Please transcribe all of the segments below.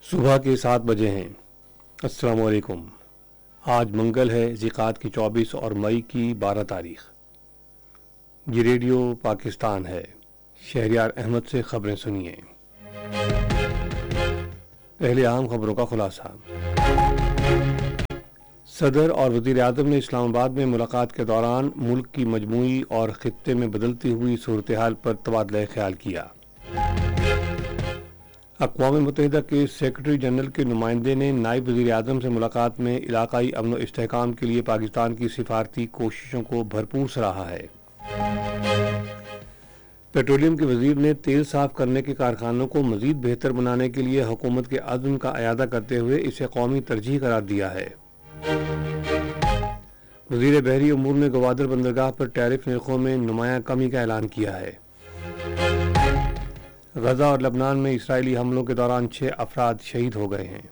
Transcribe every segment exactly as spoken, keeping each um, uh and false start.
صبح کے سات بجے ہیں۔ السلام علیکم۔ آج منگل ہے، ذی-القعدہ کی چوبیس اور مئی کی بارہ تاریخ۔ یہ ریڈیو پاکستان ہے۔ شہریار احمد سے خبریں سنیے۔ پہلے اہم خبروں کا خلاصہ۔ صدر اور وزیر اعظم نے اسلام آباد میں ملاقات کے دوران ملک کی مجموعی اور خطے میں بدلتی ہوئی صورتحال پر تبادلہ خیال کیا۔ اقوام متحدہ کے سیکرٹری جنرل کے نمائندے نے نائب وزیر اعظم سے ملاقات میں علاقائی امن و استحکام کے لیے پاکستان کی سفارتی کوششوں کو بھرپور سراہا ہے۔ پیٹرولیم کے وزیر نے تیل صاف کرنے کے کارخانوں کو مزید بہتر بنانے کے لیے حکومت کے عزم کا اعادہ کرتے ہوئے اسے قومی ترجیح قرار دیا ہے۔ وزیر بحری امور نے گوادر بندرگاہ پر ٹیرف نرخوں میں نمایاں کمی کا اعلان کیا ہے۔ غزہ اور لبنان میں اسرائیلی حملوں کے دوران چھ افراد شہید ہو گئے ہیں۔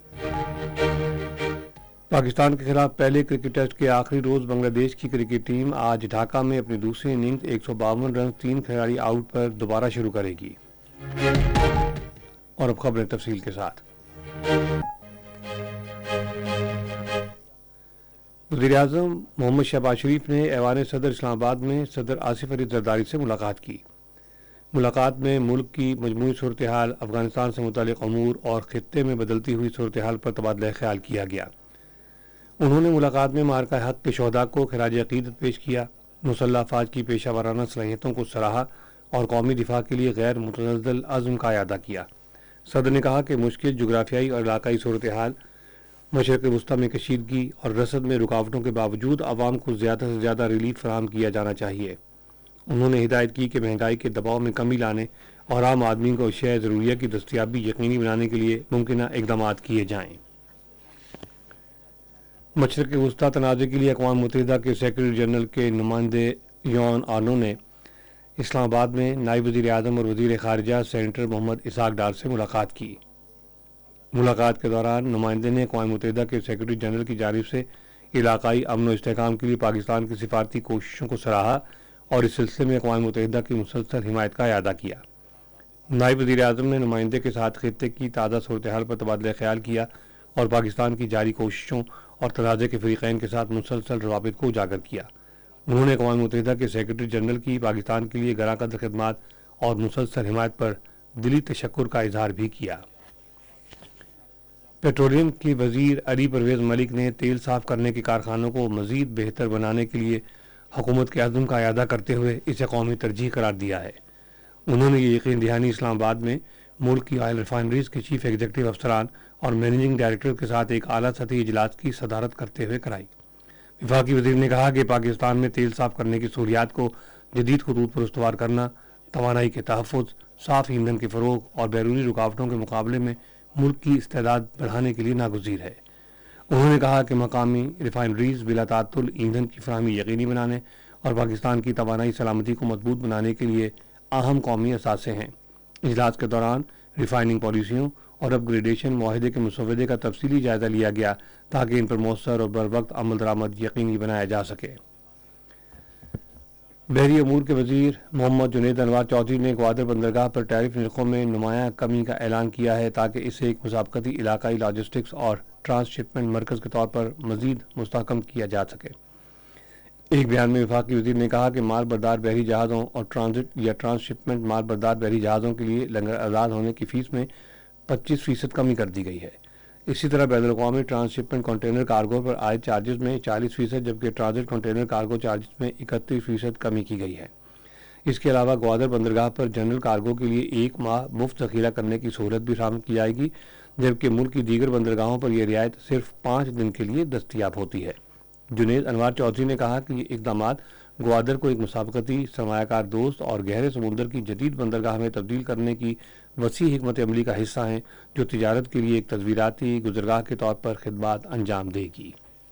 پاکستان کے خلاف پہلے کرکٹ ٹیسٹ کے آخری روز بنگلہ دیش کی کرکٹ ٹیم آج ڈھاکہ میں اپنی دوسری اننگز ایک سو باون رنز تین کھلاڑی آؤٹ پر دوبارہ شروع کرے گی۔ اور اب خبریں تفصیل کے ساتھ۔ وزیر اعظم محمد شہباز شریف نے ایوان صدر اسلام آباد میں صدر آصف علی زرداری سے ملاقات کی۔ ملاقات میں ملک کی مجموعی صورتحال، افغانستان سے متعلق امور اور خطے میں بدلتی ہوئی صورتحال پر تبادلہ خیال کیا گیا۔ انہوں نے ملاقات میں معرکہ حق کے شہداء کو خراج عقیدت پیش کیا، مسلح افواج کی پیشہ ورانہ صلاحیتوں کو سراہا اور قومی دفاع کے لیے غیر متزلزل عزم کا اعادہ کیا۔ صدر نے کہا کہ مشکل جغرافیائی اور علاقائی صورتحال، مشرق وسطیٰ میں کشیدگی اور رسد میں رکاوٹوں کے باوجود عوام کو زیادہ سے زیادہ ریلیف فراہم کیا جانا چاہیے۔ انہوں نے ہدایت کی کہ مہنگائی کے دباؤ میں کمی لانے اور عام آدمی کو اشیاء ضروریہ کی دستیابی یقینی بنانے کے لیے ممکنہ اقدامات کیے جائیں۔ مشرق وسطیٰ تنازع کے لیے اقوام متحدہ کے سیکرٹری جنرل کے نمائندے یوان آرنو نے اسلام آباد میں نائب وزیر اعظم اور وزیر خارجہ سینیٹر محمد اسحاق ڈار سے ملاقات کی۔ ملاقات کے دوران نمائندے نے اقوام متحدہ کے سیکرٹری جنرل کی جانب سے علاقائی امن و استحکام کے لیے پاکستان کی سفارتی کوششوں کو سراہا اور اس سلسلے میں اقوام متحدہ کی مسلسل حمایت کا اعادہ کیا۔ نائب وزیر اعظم نے نمائندے کے ساتھ خطے کی تازہ صورتحال پر تبادلہ خیال کیا اور پاکستان کی جاری کوششوں اور تنازع کے فریقین کے ساتھ مسلسل روابط کو اجاگر کیا۔ انہوں نے اقوام متحدہ کے سیکرٹری جنرل کی پاکستان کے لیے گراں قدر خدمات اور مسلسل حمایت پر دلی تشکر کا اظہار بھی کیا۔ پیٹرولیم کے وزیر علی پرویز ملک نے تیل صاف کرنے کے کارخانوں کو مزید بہتر بنانے کے لیے حکومت کے عزم کا اعادہ کرتے ہوئے اسے قومی ترجیح قرار دیا ہے۔ انہوں نے یہ یقین دہانی اسلام آباد میں ملک کی آئل ریفائنریز کے چیف ایگزیکٹو افسران اور مینیجنگ ڈائریکٹر کے ساتھ ایک اعلیٰ سطحی اجلاس کی صدارت کرتے ہوئے کرائی۔ وفاقی وزیر نے کہا کہ پاکستان میں تیل صاف کرنے کی سہولیات کو جدید خطوط پر استوار کرنا، توانائی کے تحفظ، صاف ایندھن کے فروغ اور بیرونی رکاوٹوں کے مقابلے میں ملک کی استعداد بڑھانے کے لیے ناگزیر ہے۔ انہوں نے کہا کہ مقامی ریفائنریز بلا تعطل ایندھن کی فراہمی یقینی بنانے اور پاکستان کی توانائی سلامتی کو مضبوط بنانے کے لیے اہم قومی اثاثے ہیں۔ اجلاس کے دوران ریفائننگ پالیسیوں اور اپ گریڈیشن معاہدے کے مسودے کا تفصیلی جائزہ لیا گیا تاکہ ان پر مؤثر اور بروقت عمل درآمد یقینی بنایا جا سکے۔ بحری امور کے وزیر محمد جنید انوار چودھری نے گوادر بندرگاہ پر ٹیرف نرخوں میں نمایاں کمی کا اعلان کیا ہے تاکہ اسے ایک مسابقتی علاقائی لاجسٹکس اور ٹرانس شپمنٹ مرکز کے طور پر مزید مستحکم کیا جا سکے۔ ایک بیان میں وفاقی وزیر نے کہا کہ مال بردار بحری جہازوں اور ٹرانزٹ یا ٹرانس شپمنٹ مال بردار بحری جہازوں کے لیے لنگر آزاد ہونے کی فیس میں پچیس فیصد کمی کر دی گئی ہے۔ اسی طرح بین الاقوامی ٹرانس شپمنٹ کنٹینر کارگو پر عائد چارجز میں چالیس فیصد جبکہ ٹرانزٹ کنٹینر کارگو چارجز میں اکتیس فیصد کمی کی گئی ہے۔ اس کے علاوہ گوادر بندرگاہ پر جنرل کارگو کے لیے ایک ماہ مفت ذخیرہ کرنے کی سہولت بھی فراہم کی جائے گی، جبکہ ملک کی دیگر بندرگاہوں پر یہ رعایت صرف پانچ دن کے لیے دستیاب ہوتی ہے۔ جنید انوار چودھری نے کہا کہ یہ اقدامات گوادر کو ایک مسابقتی سرمایہ کار دوست اور گہرے سمندر کی جدید بندرگاہ میں تبدیل کرنے کی وسیع حکمت عملی کا حصہ ہیں جو تجارت کے لیے ایک تصویراتی گزرگاہ کے طور پر خدمات انجام دے گی۔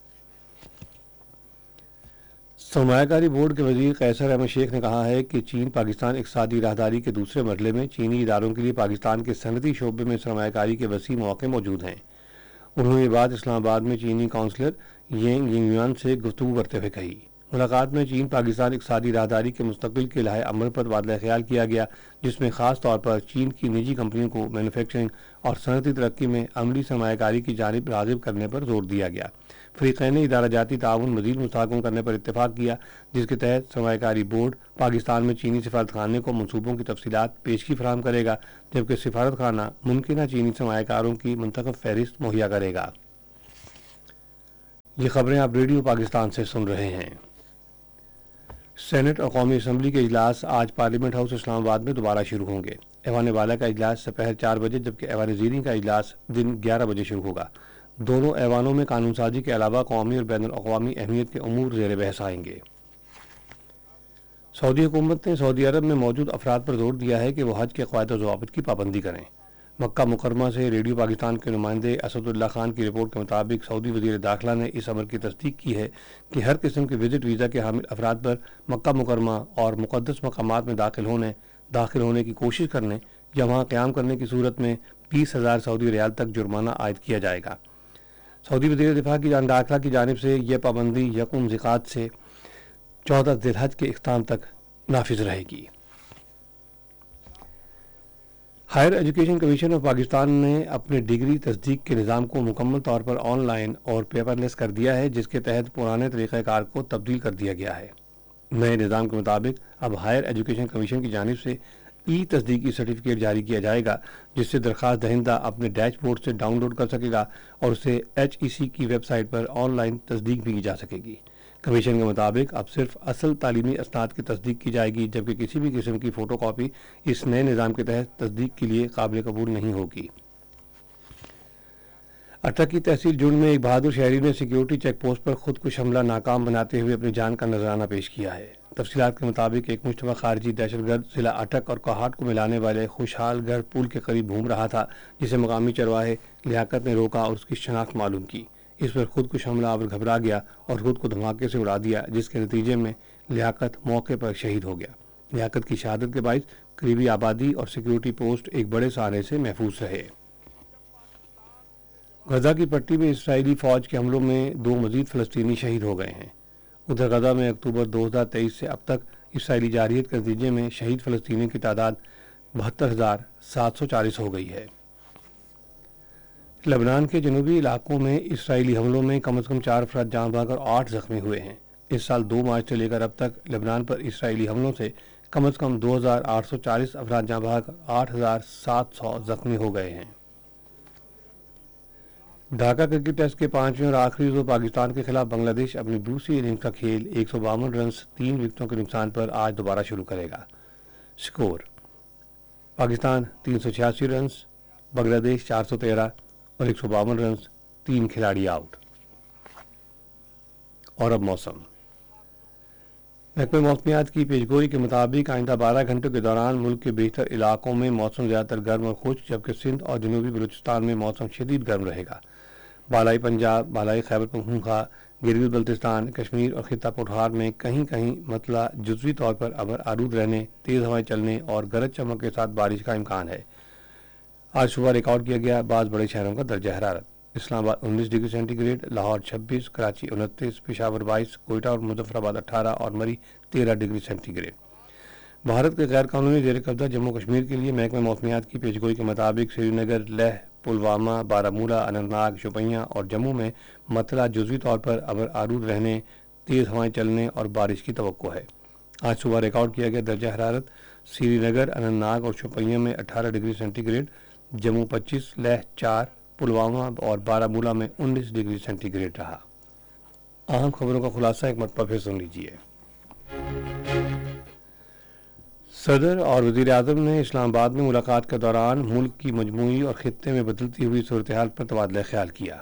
سرمایہ کاری بورڈ کے وزیر قیصر احمد شیخ نے کہا ہے کہ چین پاکستان اقتصادی راہداری کے دوسرے مرحلے میں چینی اداروں کے لیے پاکستان کے صنعتی شعبے میں سرمایہ کاری کے وسیع مواقع موجود ہیں۔ انہوں نے یہ بات اسلام آباد میں چینی کونسلر یینگ ینگیان سے گفتگو کرتے ہوئے کہی۔ ملاقات میں چین پاکستان اقتصادی راہداری کے مستقبل کے لائحہ عمل پر تبادلہ خیال کیا گیا، جس میں خاص طور پر چین کی نجی کمپنیوں کو مینوفیکچرنگ اور صنعتی ترقی میں عملی سرمایہ کاری کی جانب راغب کرنے پر زور دیا گیا۔ فریقین نے ادارہ جاتی تعاون مزید مستحکم کرنے پر اتفاق کیا، جس کے تحت سرمایہ کاری بورڈ پاکستان میں چینی سفارت خانے کو منصوبوں کی تفصیلات پیشگی فراہم کرے گا، جبکہ سفارت خانہ ممکنہ چینی سرمایہ کاروں کی منتخب فہرست مہیا کرے گا۔ یہ خبریں آپ ریڈیو پاکستان سے سن رہے ہیں۔ سینٹ اور قومی اسمبلی کے اجلاس آج پارلیمنٹ ہاؤس اسلام آباد میں دوبارہ شروع ہوں گے۔ ایوان بالا کا اجلاس دوپہر چار بجے جبکہ ایوان زیریں کا اجلاس دن گیارہ بجے شروع ہوگا۔ دونوں ایوانوں میں قانون سازی کے علاوہ قومی اور بین الاقوامی اہمیت کے امور زیر بحث آئیں گے۔ سعودی حکومت نے سعودی عرب میں موجود افراد پر زور دیا ہے کہ وہ حج کے قواعد و ضوابط کی پابندی کریں۔ مکہ مکرمہ سے ریڈیو پاکستان کے نمائندے اسد اللہ خان کی رپورٹ کے مطابق سعودی وزیر داخلہ نے اس امر کی تصدیق کی ہے کہ ہر قسم کے وزٹ ویزا کے حامل افراد پر مکہ مکرمہ اور مقدس مقامات میں داخل ہونے داخل ہونے کی کوشش کرنے یا وہاں قیام کرنے کی صورت میں بیس ہزار سعودی ریال تک جرمانہ عائد کیا جائے گا۔ سعودی وزیر دفاع کی جان داخلہ کی جانب سے یہ پابندی یکم ذی-القعدہ سے چودہ ذی الحج کے اختتام تک نافذ رہے گی۔ Higher education commission of Pakistan نے اپنے ڈگری تصدیق کے نظام کو مکمل طور پر آن لائن اور پیپر لیس کر دیا ہے، جس کے تحت پرانے طریقہ کار کو تبدیل کر دیا گیا ہے۔ نئے نظام کے مطابق اب ہائر ایجوکیشن کمیشن کی جانب سے ای تصدیقی سرٹیفکیٹ جاری کیا جائے گا، جس سے درخواست دہندہ اپنے ڈیش بورڈ سے ڈاؤن لوڈ کر سکے گا اور اسے ایچ ای سی کی web site per on line تصدیق بھی کی جا سکے گی۔ کمیشن کے مطابق اب صرف اصل تعلیمی اسناد کی تصدیق کی جائے گی، جبکہ کسی بھی قسم کی فوٹو کاپی اس نئے نظام کے تحت تصدیق کے لیے قابل قبول نہیں ہوگی۔ اٹک کی تحصیل جنڈ میں ایک بہادر شہری نے سیکیورٹی چیک پوسٹ پر خود کش حملہ ناکام بناتے ہوئے اپنی جان کا نذرانہ پیش کیا ہے۔ تفصیلات کے مطابق ایک مشتبہ خارجی دہشت گرد ضلع اٹک اور کوہاٹ کو ملانے والے خوشحال گڑھ پل کے قریب گھوم رہا تھا، جسے مقامی چرواہے لیاقت نے روکا اور اس کی شناخت معلوم کی۔ اس پر خود کش حملہ آور گھبرا گیا اور خود کو دھماکے سے اڑا دیا، جس کے نتیجے میں لیاقت موقع پر شہید ہو گیا۔ لیاقت کی شہادت کے باعث قریبی آبادی اور سیکیورٹی پوسٹ ایک بڑے سہارے سے محفوظ رہے۔ غزہ کی پٹی میں اسرائیلی فوج کے حملوں میں دو مزید فلسطینی شہید ہو گئے ہیں۔ ادھر غزہ میں اکتوبر دو ہزار تیئیس سے اب تک اسرائیلی جارحیت کے نتیجے میں شہید فلسطینیوں کی تعداد بہتر ہزار سات سو چالیس ہو گئی ہے۔ لبنان کے جنوبی علاقوں میں اسرائیلی حملوں میں کم از کم چار افراد جاں بحق اور آٹھ زخمی ہوئے ہیں۔ اس سال دو مارچ سے لے کر اب تک لبنان پر اسرائیلی حملوں سے کم از کم دو ہزار آٹھ سو چالیس افراد جاں بحق اور آٹھ ہزار سات سو زخمی ہو گئے ہیں۔ ڈھاکہ کرکٹ ٹیسٹ کے پانچویں اور آخری روز پاکستان کے خلاف بنگلہ دیش اپنی دوسری اننگ کا کھیل ایک سو باون رنز تین وکٹوں کے نقصان پر آج دوبارہ شروع کرے گا۔ سکور: پاکستان تین سو چھیاسی رنز، بنگلہ دیش چار سو تیرہ اور ایک سو باون رنز، تین کھلاڑی آؤٹ۔ اور اب موسم۔ محکمہ موسمیات کی پیشگوئی کے مطابق آئندہ بارہ گھنٹوں کے دوران ملک کے بیشتر علاقوں میں موسم زیادہ تر گرم اور خشک، جبکہ سندھ اور جنوبی بلوچستان میں موسم شدید گرم رہے گا۔ بالائی پنجاب، بالائی خیبر پختونخوا، گلگت بلتستان، کشمیر اور خطہ پٹھار میں کہیں کہیں مطلع جزوی طور پر ابر آلود رہنے، تیز ہوائیں چلنے اور گرج چمک کے ساتھ بارش کا امکان ہے۔ آج صبح ریکارڈ کیا گیا بعض بڑے شہروں کا درجہ حرارت: اسلام آباد انیس ڈگری سینٹی گریڈ، لاہور چھبیس، کراچی انتیس، پشاور بائیس، کوئٹہ اور مظفر آباد اٹھارہ اور مری تیرہ ڈگری سینٹی گریڈ۔ بھارت کے غیر قانونی زیر قبضہ جموں کشمیر کے لیے محکمہ موسمیات کی پیشگوئی کے مطابق سری نگر، لیہ، پلوامہ، بارہمولہ، اننت ناگ، شوپیاں اور جموں میں مطلع جزوی طور پر ابر آلود رہنے، تیز ہوائیں چلنے اور بارش کی توقع ہے۔ آج صبح ریکارڈ کیا گیا درجہ حرارت سری نگر، اننت ناگ اور شوپیاں میں اٹھارہ ڈگری سینٹی گریڈ، جموں پچیس، لیہ چار، پلوامہ اور بارہمولہ میں انیس ڈگری سینٹی گریڈ رہا۔ اہم خبروں کا خلاصہ ایک مرتبہ پھر سن لیجیے۔ صدر اور وزیر اعظم نے اسلام آباد میں ملاقات کے دوران ملک کی مجموعی اور خطے میں بدلتی ہوئی صورتحال پر تبادلہ خیال کیا۔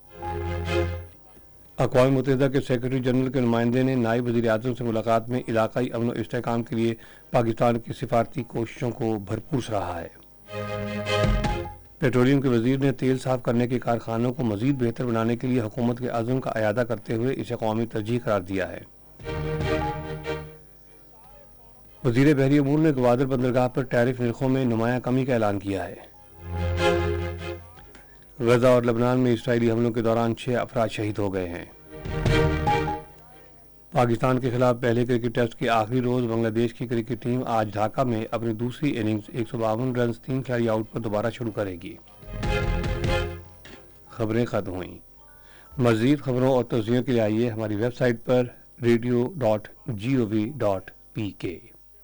اقوام متحدہ کے سیکرٹری جنرل کے نمائندے نے نائب وزیر اعظم سے ملاقات میں علاقائی امن و استحکام کے لیے پاکستان کی سفارتی کوششوں کو بھرپور سراہا ہے۔ پیٹرولیم کے وزیر نے تیل صاف کرنے کے کارخانوں کو مزید بہتر بنانے کے لیے حکومت کے عزم کا اعادہ کرتے ہوئے اسے قومی ترجیح قرار دیا ہے۔ وزیر بحری امور نے گوادر بندرگاہ پر ٹیرف نرخوں میں نمایاں کمی کا اعلان کیا ہے۔ غزہ اور لبنان میں اسرائیلی حملوں کے دوران چھ افراد شہید ہو گئے ہیں۔ پاکستان کے خلاف پہلے کرکٹ ٹیسٹ کے آخری روز بنگلہ دیش کی کرکٹ ٹیم آج ڈھاکہ میں اپنی دوسری اننگز ایک سو باون رنز تین کھلاڑی آؤٹ پر دوبارہ شروع کرے گی۔ خبریں ختم ہوئیں۔ مزید خبروں اور توضیحوں کے لیے آئیے ہماری ویب سائٹ پر ریڈیو ڈاٹ جی او وی ڈاٹ پی کے۔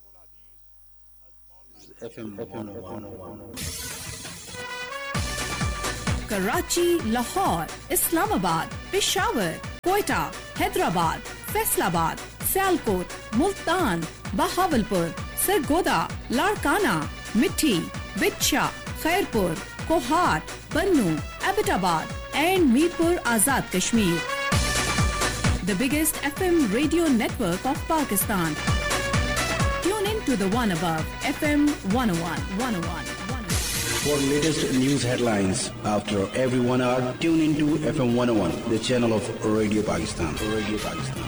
کراچی، لاہور، اسلام آباد، پشاور، کوئٹہ، حیدرآباد، فیصل آباد، سیالکوٹ، ملتان، بہاولپور، سرگودا، لاڑکانہ، مٹھی، بچھا، خیرپور، کوہاٹ، بنو، ایبٹ آباد and Mirpur Azad Kashmir. The biggest F M radio network of Pakistan. Tune in to the one above F M one oh one, one oh one, one oh one. For latest news headlines after every one hour, tune into F M one oh one, the channel of Radio Pakistan. Radio Pakistan.